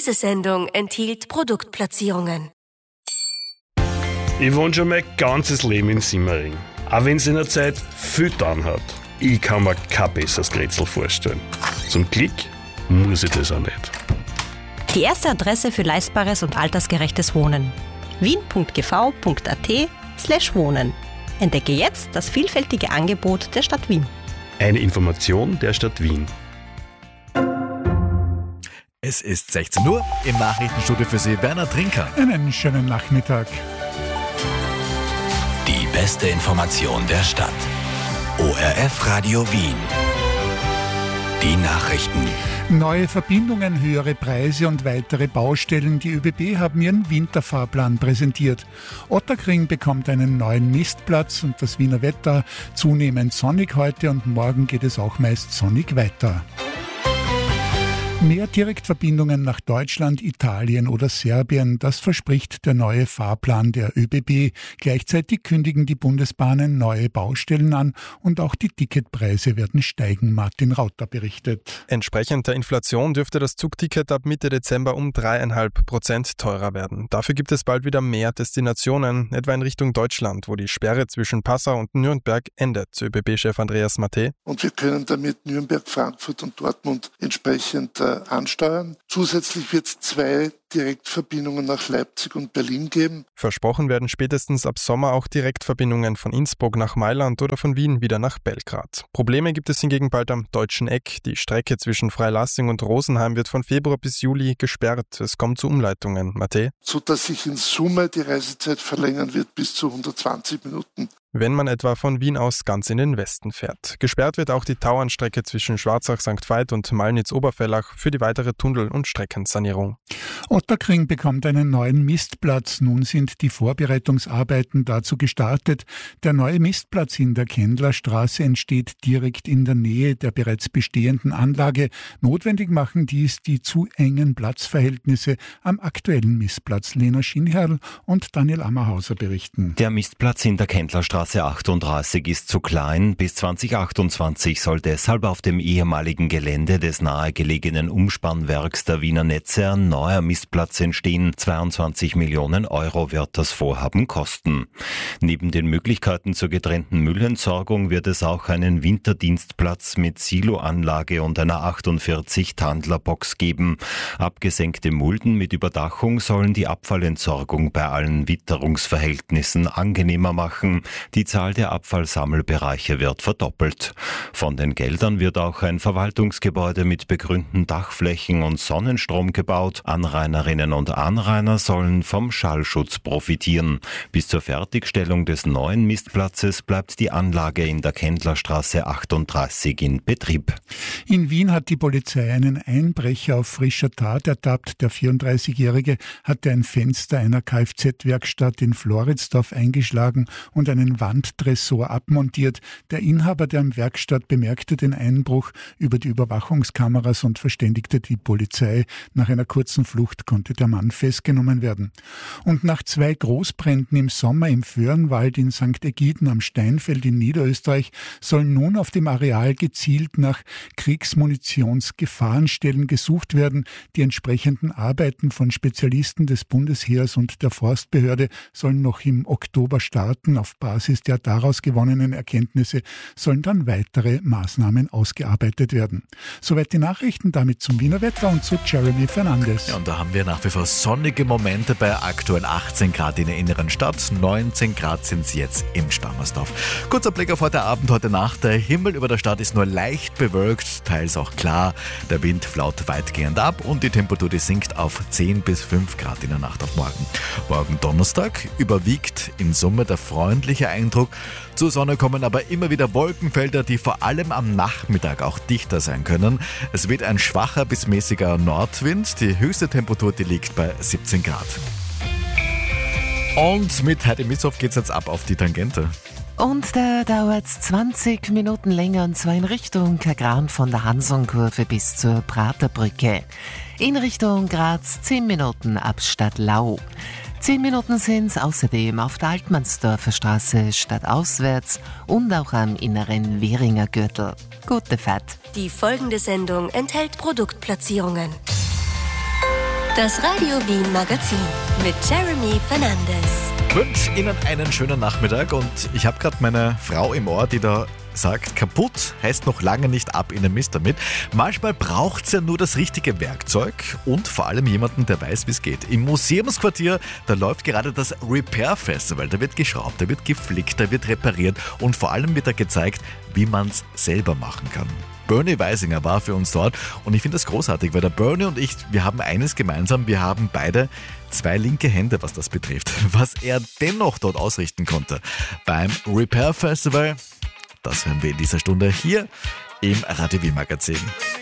Diese Sendung enthielt Produktplatzierungen. Ich wohne schon mein ganzes Leben in Simmering. Auch wenn es in der Zeit viel getan hat. Ich kann mir kein besseres Grätzl vorstellen. Zum Glück muss ich das auch nicht. Die erste Adresse für leistbares und altersgerechtes Wohnen. wien.gv.at/wohnen. Entdecke jetzt das vielfältige Angebot der Stadt Wien. Eine Information der Stadt Wien. Es ist 16 Uhr, im Nachrichtenstudio für Sie Werner Trinker. Einen schönen Nachmittag. Die beste Information der Stadt. ORF Radio Wien. Die Nachrichten. Neue Verbindungen, höhere Preise und weitere Baustellen. Die ÖBB haben ihren Winterfahrplan präsentiert. Ottakring bekommt einen neuen Mistplatz und das Wiener Wetter zunehmend sonnig heute und morgen geht es auch meist sonnig weiter. Mehr Direktverbindungen nach Deutschland, Italien oder Serbien, das verspricht der neue Fahrplan der ÖBB. Gleichzeitig kündigen die Bundesbahnen neue Baustellen an und auch die Ticketpreise werden steigen. Martin Rauter berichtet. Entsprechend der Inflation dürfte das Zugticket ab Mitte Dezember um 3,5% teurer werden. Dafür gibt es bald wieder mehr Destinationen, etwa in Richtung Deutschland, wo die Sperre zwischen Passau und Nürnberg endet. ÖBB-Chef Andreas Matte. Und wir können damit Nürnberg, Frankfurt und Dortmund entsprechend ansteuern. Zusätzlich wird es 2 Direktverbindungen nach Leipzig und Berlin geben. Versprochen werden spätestens ab Sommer auch Direktverbindungen von Innsbruck nach Mailand oder von Wien wieder nach Belgrad. Probleme gibt es hingegen bald am Deutschen Eck. Die Strecke zwischen Freilassing und Rosenheim wird von Februar bis Juli gesperrt. Es kommt zu Umleitungen. Matte? Sodass sich in Summe die Reisezeit verlängern wird bis zu 120 Minuten. Wenn man etwa von Wien aus ganz in den Westen fährt. Gesperrt wird auch die Tauernstrecke zwischen Schwarzach-St. Veit und Malnitz-Oberfellach für die weitere Tunnel- und Streckensanierung. Ottakring bekommt einen neuen Mistplatz. Nun sind die Vorbereitungsarbeiten dazu gestartet. Der neue Mistplatz in der Kendlerstraße entsteht direkt in der Nähe der bereits bestehenden Anlage. Notwendig machen dies die zu engen Platzverhältnisse am aktuellen Mistplatz. Lena Schinherl und Daniel Ammerhauser berichten. Der Mistplatz in der Kendlerstraße 38 ist zu klein. Bis 2028 soll deshalb auf dem ehemaligen Gelände des nahegelegenen Umspannwerks der Wiener Netze ein neuer Mistplatz entstehen. 22 Millionen Euro wird das Vorhaben kosten. Neben den Möglichkeiten zur getrennten Müllentsorgung wird es auch einen Winterdienstplatz mit Siloanlage und einer 48-Tandlerbox geben. Abgesenkte Mulden mit Überdachung sollen die Abfallentsorgung bei allen Witterungsverhältnissen angenehmer machen. Die Zahl der Abfallsammelbereiche wird verdoppelt. Von den Geldern wird auch ein Verwaltungsgebäude mit begrünten Dachflächen und Sonnenstrom gebaut. Anrainerinnen und Anrainer sollen vom Schallschutz profitieren. Bis zur Fertigstellung des neuen Mistplatzes bleibt die Anlage in der Kendlerstraße 38 in Betrieb. In Wien hat die Polizei einen Einbrecher auf frischer Tat ertappt. Der 34-Jährige hatte ein Fenster einer Kfz-Werkstatt in Floridsdorf eingeschlagen und einen Wandtresor abmontiert. Der Inhaber der Werkstatt bemerkte den Einbruch über die Überwachungskameras und verständigte die Polizei. Nach einer kurzen Flucht konnte der Mann festgenommen werden. Und nach 2 Großbränden im Sommer im Föhrenwald in St. Ägiden am Steinfeld in Niederösterreich sollen nun auf dem Areal gezielt nach Kriegsmunitionsgefahrenstellen gesucht werden. Die entsprechenden Arbeiten von Spezialisten des Bundesheers und der Forstbehörde sollen noch im Oktober starten. Auf Basis der daraus gewonnenen Erkenntnisse sollen dann weitere Maßnahmen ausgearbeitet werden. Soweit die Nachrichten, damit zum Wiener Wetter und zu Jeremy Fernandes. Ja, und da haben wir nach wie vor sonnige Momente bei aktuell 18 Grad in der inneren Stadt. 19 Grad sind es jetzt im Stammersdorf. Kurzer Blick auf heute Abend, heute Nacht. Der Himmel über der Stadt ist nur leicht bewölkt, teils auch klar. Der Wind flaut weitgehend ab und die Temperatur die sinkt auf 10 bis 5 Grad in der Nacht auf morgen. Morgen Donnerstag überwiegt in Summe der freundliche Eindruck. Zur Sonne kommen aber immer wieder Wolkenfelder, die vor allem am Nachmittag auch dichter sein können. Es weht ein schwacher bis mäßiger Nordwind. Die höchste Temperatur die liegt bei 17 Grad. Und mit Heidi Misshoff geht's jetzt ab auf die Tangente. Und da dauert es 20 Minuten länger, und zwar in Richtung Kagran von der Hansonkurve bis zur Praterbrücke. In Richtung Graz 10 Minuten ab Stadtlau. 10 Minuten sind es außerdem auf der Altmannsdorfer Straße stadtauswärts und auch am inneren Währinger Gürtel. Gute Fahrt. Die folgende Sendung enthält Produktplatzierungen. Das Radio Wien Magazin mit Jeremy Fernandes. Ich wünsche Ihnen einen schönen Nachmittag und ich habe gerade meine Frau im Ohr, die da sagt, kaputt heißt noch lange nicht ab in den Mist damit. Manchmal braucht es ja nur das richtige Werkzeug und vor allem jemanden, der weiß, wie es geht. Im Museumsquartier, da läuft gerade das Repair Festival. Da wird geschraubt, da wird geflickt, da wird repariert und vor allem wird da gezeigt, wie man es selber machen kann. Bernie Weisinger war für uns dort und ich finde das großartig, weil der Bernie und ich, wir haben eines gemeinsam, wir haben beide 2 linke Hände, was das betrifft. Was er dennoch dort ausrichten konnte beim Repair Festival, das hören wir in dieser Stunde hier im Radio Wien Magazin.